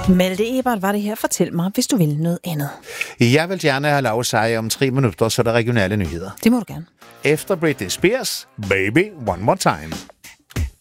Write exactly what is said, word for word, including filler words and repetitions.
Malte Ebert var det her. Fortæl mig, hvis du vil noget andet. Jeg vil gerne have lov at sige om tre minutter, så er der regionale nyheder. Det må du gerne. Efter Britney Spears, Baby One More Time.